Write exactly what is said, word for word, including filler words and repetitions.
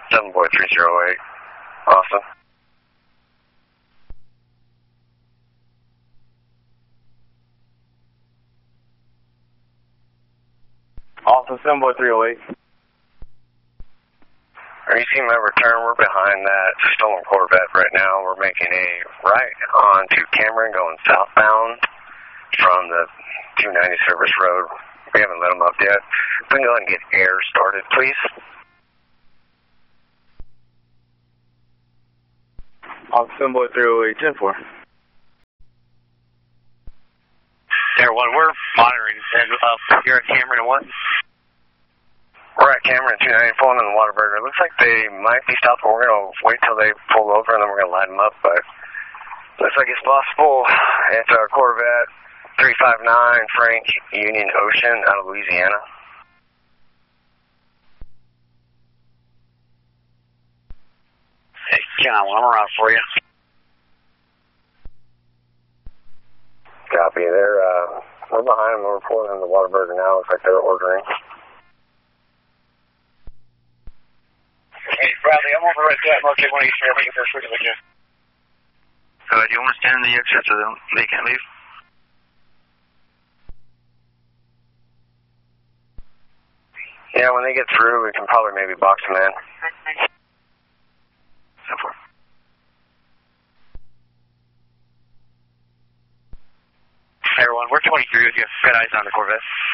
seven boy three zero eight, Austin. Austin, seven boy three oh eight. Are you seeing my return? We're behind that stolen Corvette right now. We're making a right onto Cameron going southbound from the two ninety service road. We haven't let them up yet. We can go ahead and get air started, please. Austin, seven boy three oh eight, ten four. Air one, we're monitoring. And uh, you're at Cameron and what? We're at Cameron two ninety, pulling in the Whataburger. It looks like they might be stopped, but we're going to wait till they pull over, and then we're going to line them up. But looks like it's possible. It's a Corvette three five nine Frank Union Ocean out of Louisiana. Hey, John, I'm around for you. Copy. They're, uh, we're behind them. We're pulling in the Whataburger now. Looks like they're ordering. Hey, Bradley, I'm over right there. I'm okay when you start looking for a switch with you. Uh, do you want to stand in the exit so they can't leave? Yeah, when they get through, we can probably maybe box them in. So far. Hey, everyone, we're twenty-three with you. Got eyes on the Corvette.